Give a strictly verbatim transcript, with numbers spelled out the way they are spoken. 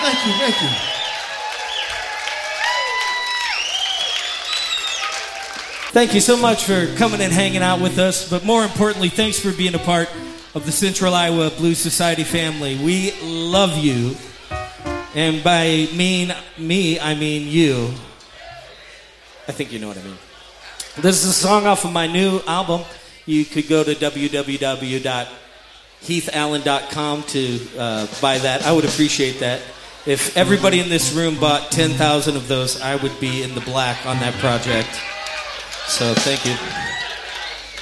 Thank you, thank you. Thank you so much for coming and hanging out with us, but more importantly, thanks for being a part of the Central Iowa Blues Society family. We love you, and by mean me, I mean you. I think you know what I mean. This is a song off of my new album. You could go to w w w dot heath allen dot com to uh, buy that. I would appreciate that. If everybody in this room bought ten thousand of those, I would be in the black on that project. So thank you.